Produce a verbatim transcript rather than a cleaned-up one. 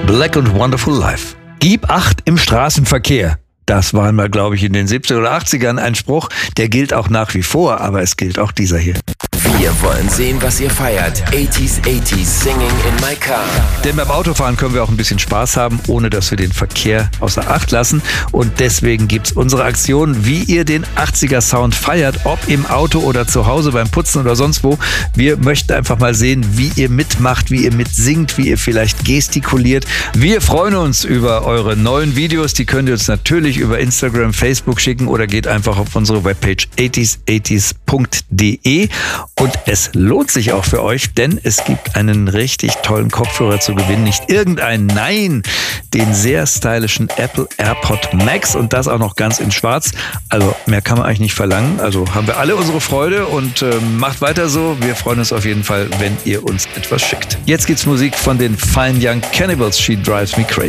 Black and Wonderful Life. Gib Acht im Straßenverkehr. Das war mal, glaube ich, in den siebziger oder achtzigern ein Spruch, der gilt auch nach wie vor, aber es gilt auch dieser hier. Wir wollen sehen, was ihr feiert. achtziger, achtziger, singing in my car. Denn beim Autofahren können wir auch ein bisschen Spaß haben, ohne dass wir den Verkehr außer Acht lassen. Und deswegen gibt's unsere Aktion, wie ihr den achtziger-Sound feiert, ob im Auto oder zu Hause beim Putzen oder sonst wo. Wir möchten einfach mal sehen, wie ihr mitmacht, wie ihr mitsingt, wie ihr vielleicht gestikuliert. Wir freuen uns über eure neuen Videos. Die könnt ihr uns natürlich über Instagram, Facebook schicken oder geht einfach auf unsere Webpage achtziger achtziger punkt de. Und es lohnt sich auch für euch, denn es gibt einen richtig tollen Kopfhörer zu gewinnen. Nicht irgendeinen, nein, den sehr stylischen Apple AirPod Max und das auch noch ganz in schwarz. Also mehr kann man eigentlich nicht verlangen. Also haben wir alle unsere Freude und äh, macht weiter so. Wir freuen uns auf jeden Fall, wenn ihr uns etwas schickt. Jetzt gibt's Musik von den Fine Young Cannibals, She Drives Me Crazy.